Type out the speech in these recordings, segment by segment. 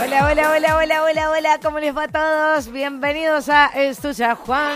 Hola, hola, hola, hola, hola, hola, ¿cómo les va a todos? Bienvenidos a Es Tuya, Juan.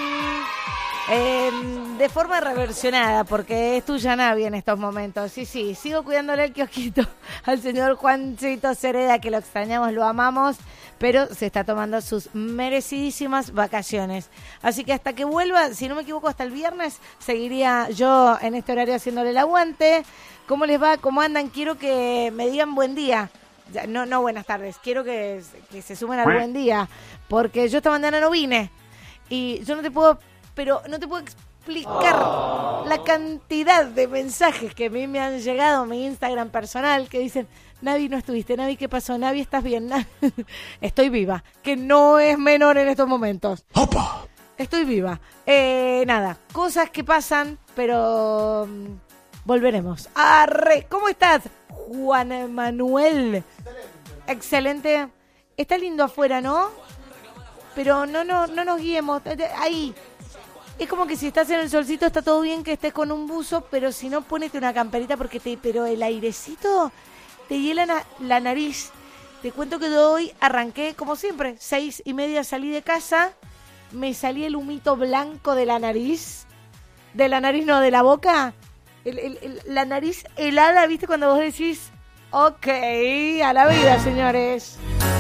De forma reversionada, porque es tuya Navi en estos momentos. Sí, sigo cuidándole el kiosquito al señor Juancito Cereda, que lo extrañamos, lo amamos, pero se está tomando sus merecidísimas vacaciones. Así que hasta que vuelva, si no me equivoco, hasta el viernes, seguiría yo en este horario haciéndole el aguante. ¿Cómo les va? ¿Cómo andan? Quiero que me digan buen día. No buenas tardes, quiero que se sumen al buen día, porque yo esta mañana no vine y yo no te puedo explicar la cantidad de mensajes que a mí me han llegado a mi Instagram personal que dicen: Navi, no estuviste, Navi, ¿qué pasó? Navi, ¿estás bien? Estoy viva, que no es menor en estos momentos. ¡Opa! Estoy viva. Nada, cosas que pasan, pero volveremos. ¡Arre! ¿Cómo estás, Juan Manuel? Excelente. Está lindo afuera, ¿no? Pero no nos guiemos. Ahí. Es como que si estás en el solcito está todo bien que estés con un buzo, pero si no, ponete una camperita pero el airecito te hiela la nariz. Te cuento que de hoy arranqué, como siempre, 6:30 salí de casa, me salí el humito blanco de la nariz. De la nariz, no, de la boca. La nariz helada, ¿viste? Cuando vos decís, ok, a la vida, señores.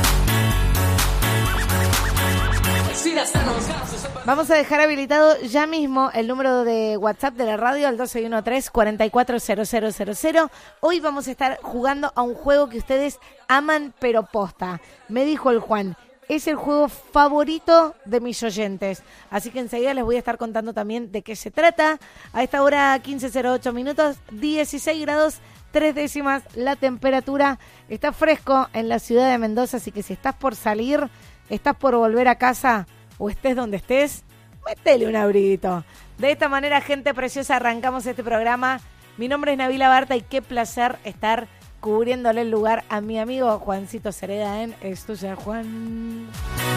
Vamos a dejar habilitado ya mismo el número de WhatsApp de la radio al 1213-440000. Hoy vamos a estar jugando a un juego que ustedes aman pero posta. Me dijo el Juan, es el juego favorito de mis oyentes. Así que enseguida les voy a estar contando también de qué se trata. A esta hora 15:08 minutos, 16 grados 3 décimas la temperatura. Está fresco en la ciudad de Mendoza, así que si estás por salir, estás por volver a casa o estés donde estés, métele un abriguito. De esta manera, gente preciosa, arrancamos este programa. Mi nombre es Nabila Barta y qué placer estar cubriéndole el lugar a mi amigo Juancito Cereda en Es Tuya, Juan.